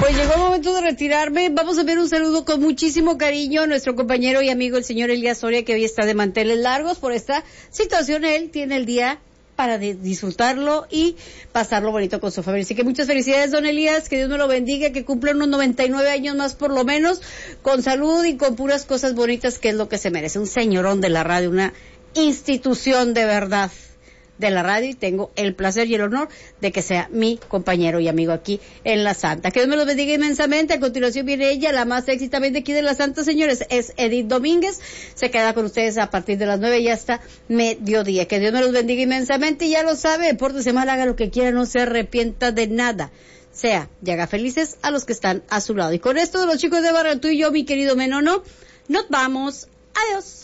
Pues llegó el momento de retirarme. Vamos a ver un saludo con muchísimo cariño a nuestro compañero y amigo, el señor Elías Soria, que hoy está de manteles largos por esta situación. Él tiene el día para disfrutarlo y pasarlo bonito con su familia. Así que muchas felicidades, don Elías, que Dios me lo bendiga, que cumpla unos 99 años más por lo menos, con salud y con puras cosas bonitas, que es lo que se merece. Un señorón de la radio, una institución de verdad de la radio, y tengo el placer y el honor de que sea mi compañero y amigo aquí en La Santa. Que Dios me los bendiga inmensamente. A continuación viene ella, la más sexy también de aquí de La Santa, señores, es Edith Domínguez. Se queda con ustedes a partir de las 9 y hasta mediodía. Que Dios me los bendiga inmensamente, y ya lo sabe, pórtese mal, haga lo que quiera, no se arrepienta de nada. Sea, y haga felices a los que están a su lado. Y con esto de los chicos de Barra, tú y yo, mi querido Menono, nos vamos. Adiós.